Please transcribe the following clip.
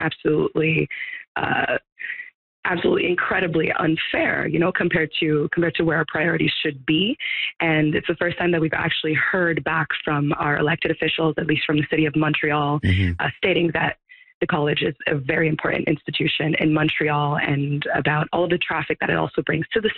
absolutely, uh, absolutely incredibly unfair, compared to where our priorities should be. And it's the first time that we've actually heard back from our elected officials, at least from the city of Montreal, stating that the college is a very important institution in Montreal and about all of the traffic that it also brings to the